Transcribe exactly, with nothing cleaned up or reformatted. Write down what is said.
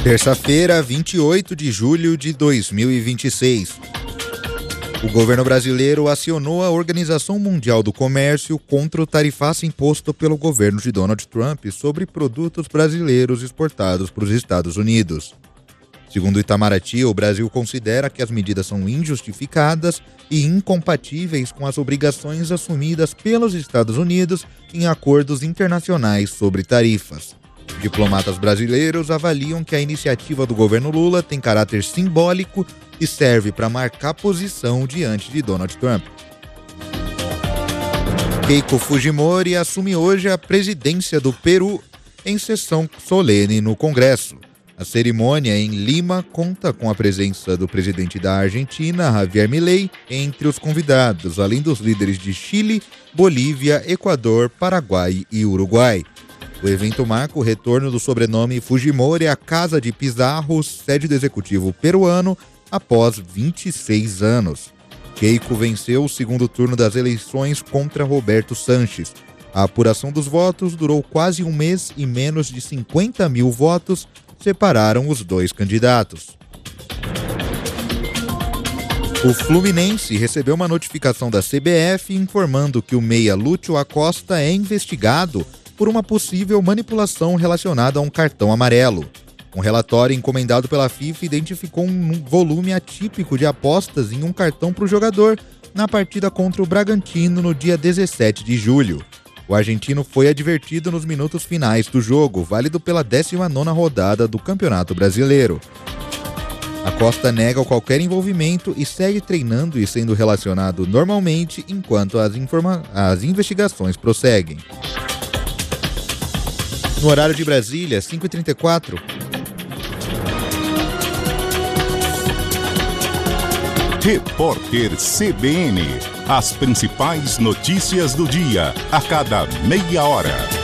Terça-feira, vinte e oito de julho de dois mil e vinte e seis. O governo brasileiro acionou a Organização Mundial do Comércio contra o tarifaço imposto pelo governo de Donald Trump sobre produtos brasileiros exportados para os Estados Unidos. Segundo o Itamaraty, o Brasil considera que as medidas são injustificadas e incompatíveis com as obrigações assumidas pelos Estados Unidos em acordos internacionais sobre tarifas. Diplomatas brasileiros avaliam que a iniciativa do governo Lula tem caráter simbólico e serve para marcar posição diante de Donald Trump. Keiko Fujimori assume hoje a presidência do Peru em sessão solene no Congresso. A cerimônia em Lima conta com a presença do presidente da Argentina, Javier Milei, entre os convidados, além dos líderes de Chile, Bolívia, Equador, Paraguai e Uruguai. O evento marca o retorno do sobrenome Fujimori à Casa de Pizarro, sede do executivo peruano, após vinte e seis anos. Keiko venceu o segundo turno das eleições contra Roberto Sanches. A apuração dos votos durou quase um mês e menos de cinquenta mil votos separaram os dois candidatos. O Fluminense recebeu uma notificação da C B F informando que o meia Lúcio Acosta é investigado por uma possível manipulação relacionada a um cartão amarelo. Um relatório encomendado pela FIFA identificou um volume atípico de apostas em um cartão para o jogador na partida contra o Bragantino no dia dezessete de julho. O argentino foi advertido nos minutos finais do jogo, válido pela décima nona rodada do Campeonato Brasileiro. Acosta nega qualquer envolvimento e segue treinando e sendo relacionado normalmente enquanto as, informa- as investigações prosseguem. No horário de Brasília, cinco e trinta e quatro. Repórter C B N. As principais notícias do dia, a cada meia hora.